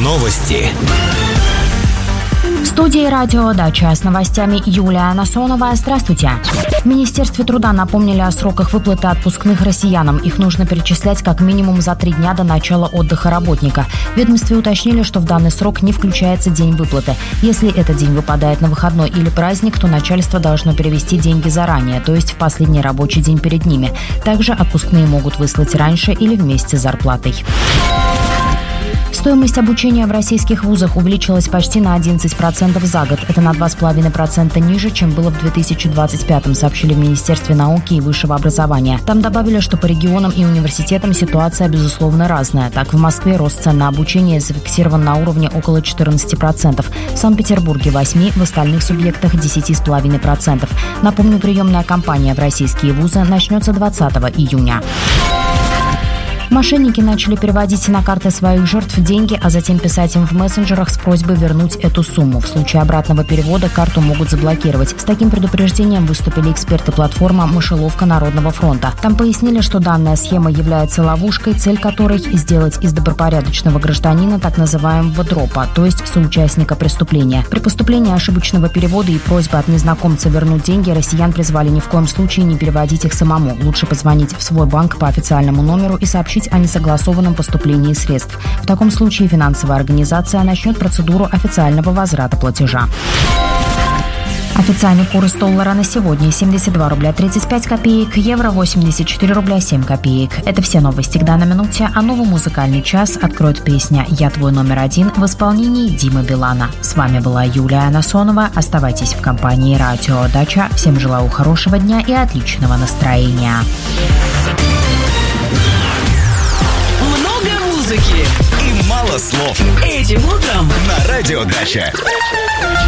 Новости. В студии «Радио Дача» с новостями Юлия Насонова. Здравствуйте. В Министерстве труда напомнили о сроках выплаты отпускных россиянам. Их нужно перечислять как минимум за 3 дня до начала отдыха работника. В ведомстве уточнили, что в данный срок не включается день выплаты. Если этот день выпадает на выходной или праздник, то начальство должно перевести деньги заранее, то есть в последний рабочий день перед ними. Также отпускные могут выслать раньше или вместе с зарплатой. Стоимость обучения в российских вузах увеличилась почти на 11% за год. Это на 2,5% ниже, чем было в 2025-м, сообщили в Министерстве науки и высшего образования. Там добавили, что по регионам и университетам ситуация, безусловно, разная. Так, в Москве рост цен на обучение зафиксирован на уровне около 14%, в Санкт-Петербурге 8%, в остальных субъектах 10,5%. Напомню, приемная кампания в российские вузы начнется 20 июня. Мошенники начали переводить на карты своих жертв деньги, а затем писать им в мессенджерах с просьбой вернуть эту сумму. В случае обратного перевода карту могут заблокировать. С таким предупреждением выступили эксперты платформы «Мышеловка Народного фронта». Там пояснили, что данная схема является ловушкой, цель которой – сделать из добропорядочного гражданина так называемого дропа, то есть соучастника преступления. При поступлении ошибочного перевода и просьбы от незнакомца вернуть деньги россиян призвали ни в коем случае не переводить их самому. Лучше позвонить в свой банк по официальному номеру и сообщить о несогласованном поступлении средств. В таком случае финансовая организация начнет процедуру официального возврата платежа. Официальный курс доллара на сегодня 72 рубля 35 копеек, евро 84 рубля 7 копеек. Это все новости к данной минуте, а новый музыкальный час откроет песня «Я твой номер один» в исполнении Димы Билана. С вами была Юлия Насонова. Оставайтесь в компании «Радио Дача». Всем желаю хорошего дня и отличного настроения. Музыки и мало слов. Этим утром на Радио Дача.